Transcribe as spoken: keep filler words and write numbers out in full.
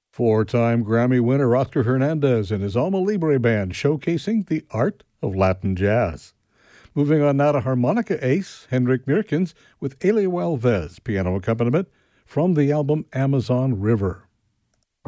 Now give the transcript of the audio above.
Four-time Grammy winner Oscar Hernandez and his Alma Libre Band showcasing the art of Latin jazz. Moving on now to harmonica ace Henrik Meerkens with Elio Alves piano accompaniment from the album Amazon River.